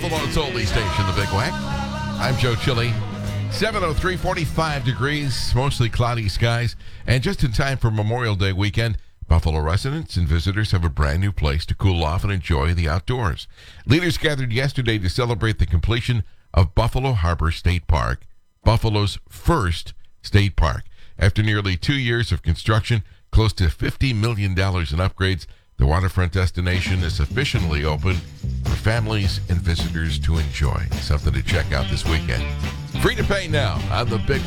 Buffalo's only station, the Big Wack. I'm Joe Chili. 7:03, 45 degrees, mostly cloudy skies, and just in time for Memorial Day weekend, Buffalo residents and visitors have a brand new place to cool off and enjoy the outdoors. Leaders gathered yesterday to celebrate the completion of Buffalo Harbor State Park, Buffalo's first state park. After nearly 2 years of construction, close to $50 million in upgrades, the waterfront destination is officially open for families and visitors to enjoy. Something to check out this weekend. Free to pay now on the Big